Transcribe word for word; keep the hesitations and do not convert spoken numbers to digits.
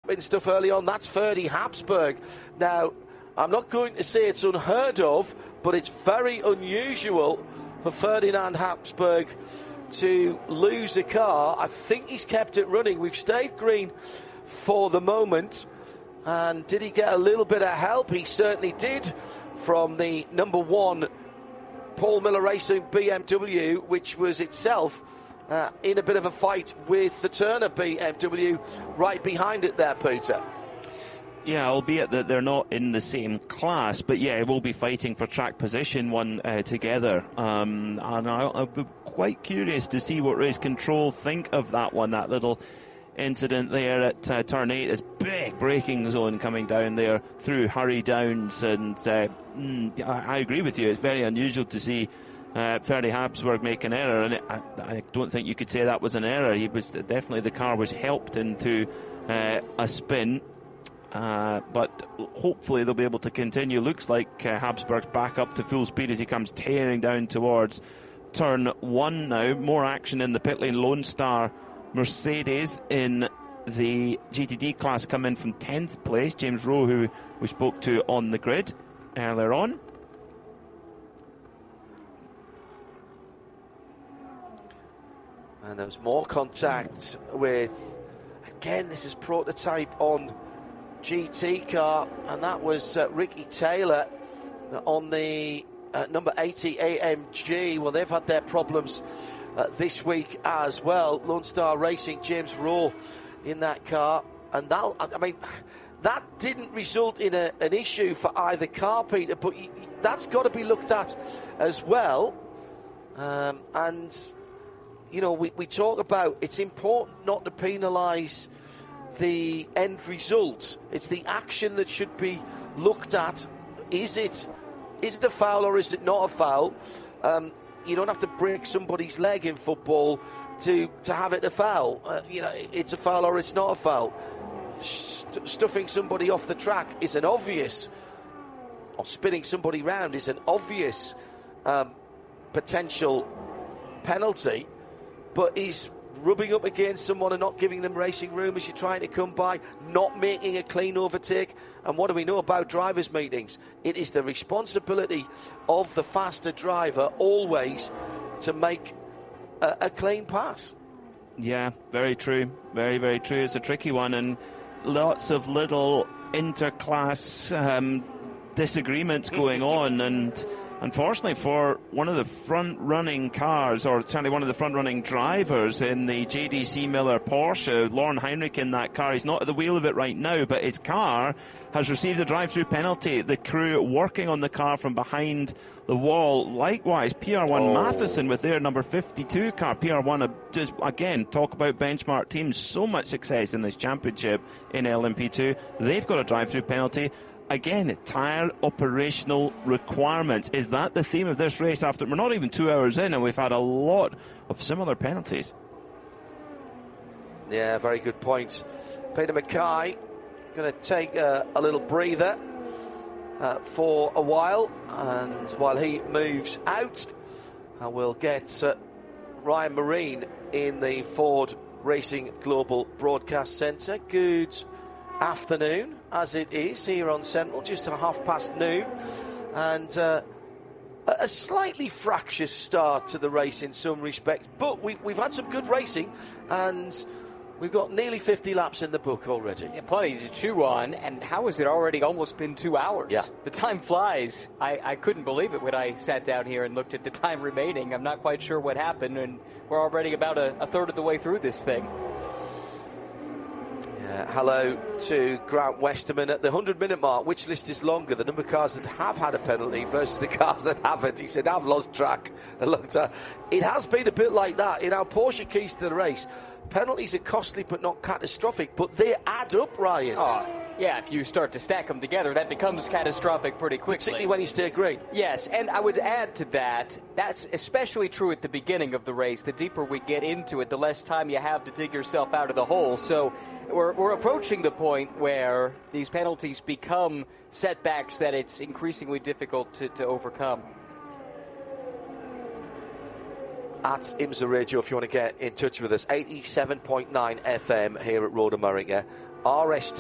in stuff early on. That's Ferdy Habsburg. Now, I'm not going to say it's unheard of, but it's very unusual for Ferdinand Habsburg to lose a car. I think he's kept it running. We've stayed green for the moment. And did he get a little bit of help? He certainly did from the number one Paul Miller Racing B M W, which was itself uh, in a bit of a fight with the Turner B M W right behind it there, Peter. Yeah, albeit that they're not in the same class, but yeah, we'll be fighting for track position one uh, together. Um, and I'll, I'll be quite curious to see what Race Control think of that one, that little incident there at uh, turn eight. This big braking zone coming down there through Hurry Downs, and uh, mm, I, I agree with you. It's very unusual to see uh, Ferdy Habsburg make an error, and it, I, I don't think you could say that was an error. He was definitely, the car was helped into uh, a spin. Uh, but hopefully they'll be able to continue. Looks like uh, Habsburg's back up to full speed as he comes tearing down towards turn one now. More action in the pit lane. Lone Star Mercedes in the G T D class come in from tenth place. James Rowe, who we spoke to on the grid earlier on. And there was more contact with, again, this is prototype on G T car, and that was uh, Ricky Taylor on the uh, number eighty A M G. Well, they've had their problems uh, this week as well. Lone Star Racing, James Rowe in that car, and that, I mean, that didn't result in a, an issue for either car, Peter, but y- y- that's got to be looked at as well. Um, and, you know, we, we talk about it's important not to penalise the end result. It's the action that should be looked at. Is it is it a foul or is it not a foul? Um, you don't have to break somebody's leg in football to to have it a foul. Uh, you know, it's a foul or it's not a foul. St- stuffing somebody off the track is an obvious, or spinning somebody round is an obvious um, potential penalty, but is rubbing up against someone and not giving them racing room as you're trying to come by, not making a clean overtake. And what do we know about drivers' meetings? It is the responsibility of the faster driver always to make a, a clean pass. Yeah, very true. Very, very true. It's a tricky one, and lots of little interclass um, disagreements going on, and unfortunately for one of the front-running cars, or certainly one of the front-running drivers in the J D C Miller Porsche, Lauren Heinrich in that car, he's not at the wheel of it right now, but his car has received a drive-through penalty. The crew working on the car from behind the wall. Likewise, P R one oh. Matheson with their number fifty-two car. P R one, just again, talk about benchmark teams. So much success in this championship in L M P two. They've got a drive-through penalty. Again, tyre operational requirements. Is that the theme of this race? After we're not even two hours in, and we've had a lot of similar penalties. Yeah, very good point. Peter Mackay going to take a, a little breather uh, for a while, and while he moves out, I will get uh, Ryan Marine in the Ford Racing Global Broadcast Centre. Good afternoon, as it is here on Central, just a half past noon, and uh, a slightly fractious start to the race in some respects, but we've, we've had some good racing, and we've got nearly fifty laps in the book already. Yeah, plenty to chew on, and how has it already almost been two hours? Yeah. The time flies. I, I couldn't believe it when I sat down here and looked at the time remaining. I'm not quite sure what happened, and we're already about a, a third of the way through this thing. Uh, hello to Grant Westerman at the hundred-minute mark. Which list is longer, the number of cars that have had a penalty versus the cars that haven't? He said, I've lost track a long time. It has been a bit like that. In our Porsche keys to the race, penalties are costly but not catastrophic, but they add up, Ryan. Oh, yeah, if you start to stack them together, that becomes catastrophic pretty quickly. Particularly when you stay green. Yes, and I would add to that, that's especially true at the beginning of the race. The deeper we get into it, the less time you have to dig yourself out of the hole. So we're, we're approaching the point where these penalties become setbacks that it's increasingly difficult to, to overcome. At IMSA Radio, if you want to get in touch with us, eighty-seven point nine F M here at Road America. R S T